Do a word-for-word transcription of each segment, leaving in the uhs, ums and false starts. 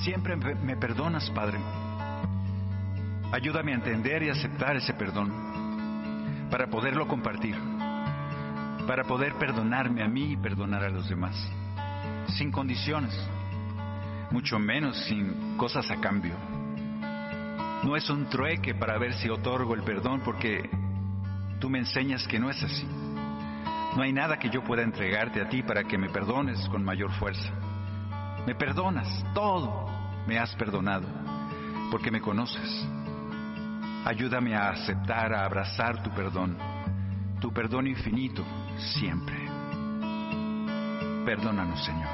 siempre me perdonas, Padre. Ayúdame a entender y aceptar ese perdón para poderlo compartir, para poder perdonarme a mí y perdonar a los demás, sin condiciones, mucho menos sin cosas a cambio. No es un trueque para ver si otorgo el perdón, porque tú me enseñas que no es así. No hay nada que yo pueda entregarte a ti para que me perdones con mayor fuerza. Me perdonas, todo me has perdonado, porque me conoces. Ayúdame a aceptar, a abrazar tu perdón, tu perdón infinito, siempre. Perdónanos, Señor.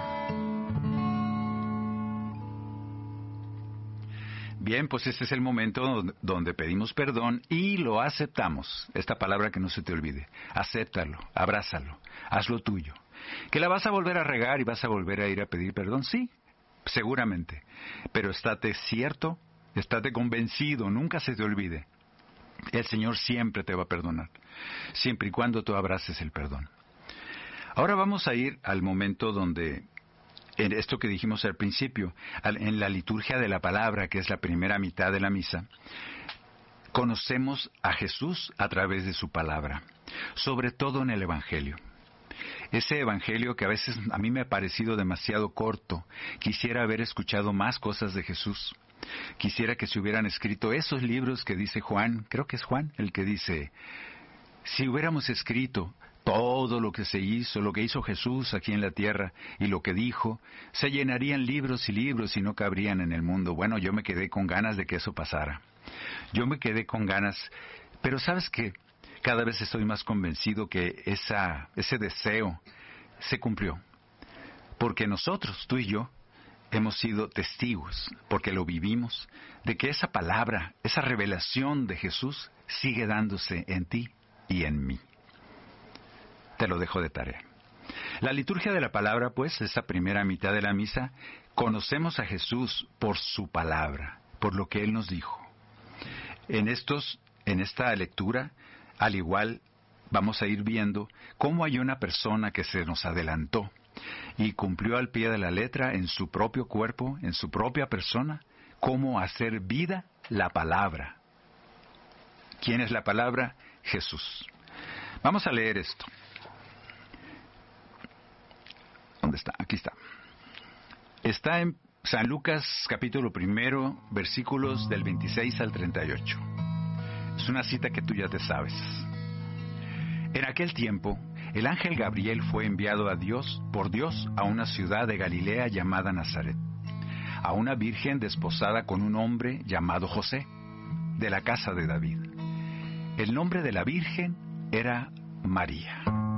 Bien, pues este es el momento donde pedimos perdón y lo aceptamos. Esta palabra que no se te olvide. Acéptalo, abrázalo, hazlo tuyo. ¿Que la vas a volver a regar y vas a volver a ir a pedir perdón? Sí, seguramente. Pero estate cierto, estate convencido, nunca se te olvide. El Señor siempre te va a perdonar, siempre y cuando tú abraces el perdón. Ahora vamos a ir al momento donde, en esto que dijimos al principio, en la liturgia de la palabra, que es la primera mitad de la misa, conocemos a Jesús a través de su palabra, sobre todo en el Evangelio. Ese Evangelio que a veces a mí me ha parecido demasiado corto. Quisiera haber escuchado más cosas de Jesús. Quisiera que se hubieran escrito esos libros que dice Juan, creo que es Juan el que dice, si hubiéramos escrito todo lo que se hizo, lo que hizo Jesús aquí en la tierra y lo que dijo, se llenarían libros y libros y no cabrían en el mundo. Bueno, yo me quedé con ganas de que eso pasara. Yo me quedé con ganas, pero ¿sabes qué? Cada vez estoy más convencido que esa, ese deseo se cumplió. Porque nosotros, tú y yo, hemos sido testigos, porque lo vivimos, de que esa palabra, esa revelación de Jesús sigue dándose en ti y en mí. Te lo dejo de tarea. La liturgia de la palabra, pues, esa primera mitad de la misa, conocemos a Jesús por su palabra, por lo que Él nos dijo. En estos, en esta lectura, al igual, vamos a ir viendo cómo hay una persona que se nos adelantó y cumplió al pie de la letra en su propio cuerpo, en su propia persona, cómo hacer vida la palabra. ¿Quién es la palabra? Jesús. Vamos a leer esto. ¿Dónde está? Aquí está. Está en San Lucas capítulo primero, versículos del veintiséis al treinta y ocho. Es una cita que tú ya te sabes. En aquel tiempo, el ángel Gabriel fue enviado a Dios, por Dios, a una ciudad de Galilea llamada Nazaret, a una virgen desposada con un hombre llamado José, de la casa de David. El nombre de la virgen era María.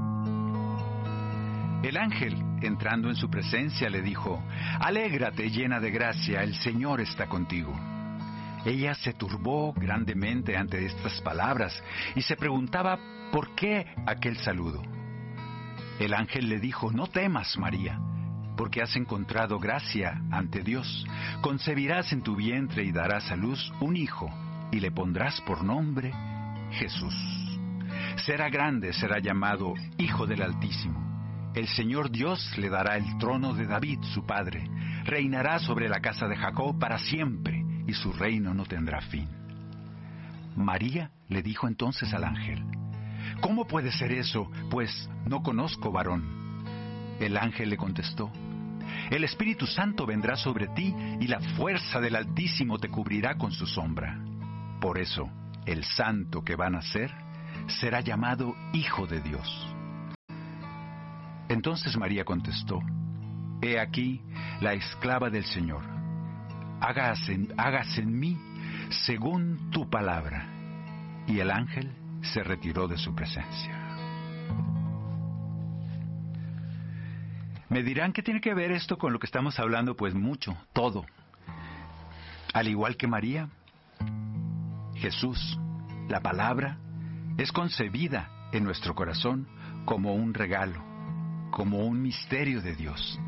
El ángel, entrando en su presencia, le dijo, «Alégrate, llena de gracia, el Señor está contigo». Ella se turbó grandemente ante estas palabras y se preguntaba por qué aquel saludo. El ángel le dijo, «No temas, María, porque has encontrado gracia ante Dios. Concebirás en tu vientre y darás a luz un hijo, y le pondrás por nombre Jesús. Será grande, será llamado Hijo del Altísimo. El Señor Dios le dará el trono de David, su padre. Reinará sobre la casa de Jacob para siempre, y su reino no tendrá fin». María le dijo entonces al ángel, «¿Cómo puede ser eso? Pues no conozco varón». El ángel le contestó, «El Espíritu Santo vendrá sobre ti, y la fuerza del Altísimo te cubrirá con su sombra. Por eso, el santo que va a nacer será llamado Hijo de Dios». Entonces María contestó, «He aquí la esclava del Señor. Hágase en, hágase en mí según tu palabra». Y el ángel se retiró de su presencia. Me dirán, ¿qué tiene que ver esto con lo que estamos hablando? Pues mucho, todo. Al igual que María, Jesús, la palabra, es concebida en nuestro corazón como un regalo, como un misterio de Dios,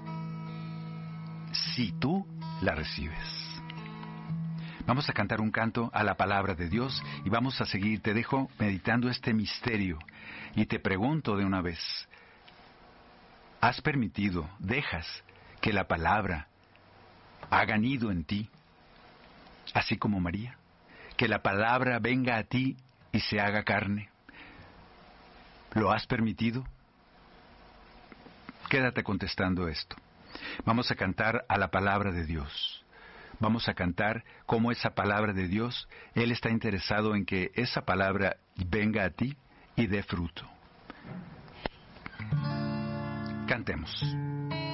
si tú la recibes. Vamos a cantar un canto a la palabra de Dios y vamos a seguir. Te dejo meditando este misterio y te pregunto de una vez, ¿has permitido, dejas que la palabra hagan nido en ti, así como María. Que la palabra venga a ti y se haga carne. ¿Lo has permitido? Quédate contestando esto. Vamos a cantar a la palabra de Dios. Vamos a cantar cómo esa palabra de Dios, Él está interesado en que esa palabra venga a ti y dé fruto. Cantemos.